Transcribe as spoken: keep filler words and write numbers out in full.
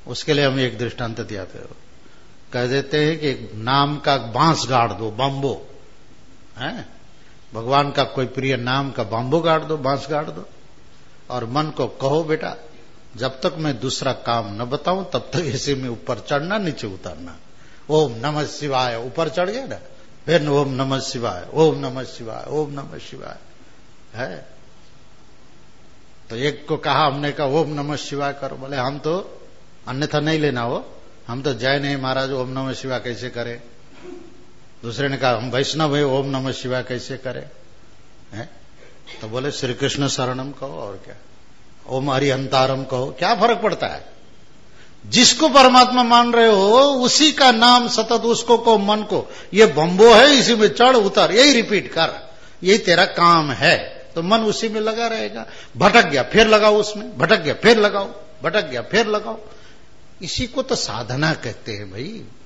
उसके लिए हम एक दृष्टांत दिया था, कह देते हैं कि नाम का बांस गाड़ दो, बाम्बो है, भगवान का कोई प्रिय नाम का बाम्बो गाड़ दो, बांस गाड़ दो, और मन को कहो बेटा जब तक मैं दूसरा काम न बताऊं तब तक इसी में ऊपर चढ़ना नीचे उतरना। ओम नमः शिवाय ऊपर चढ़ गया ना, फिर ओम नमः शिवाय, ओम नमः शिवाय, ओम नमः शिवाय है। तो एक को कहा, हमने कहा ओम नमः शिवाय करो, बोले हम तो अन्यथा नहीं लेना हो, हम तो जय नहीं महाराज, ओम नमः शिवाय कैसे करें। दूसरे ने कहा हम वैष्णव है, ओम नमः शिवाय कैसे करें है? तो बोले श्री कृष्ण शरणम कहो, और क्या, ओम हरिहंतारम कहो, क्या फर्क पड़ता है। जिसको परमात्मा मान रहे हो उसी का नाम सतत उसको को मन को, ये बम्बो है इसी में चढ़ उतर, यही रिपीट कर, यही तेरा काम है। तो मन उसी में लगा रहेगा। भटक गया फिर लगाओ उसमें, भटक गया फिर लगाओ, भटक गया फिर लगाओ। इसी को तो साधना कहते हैं भाई।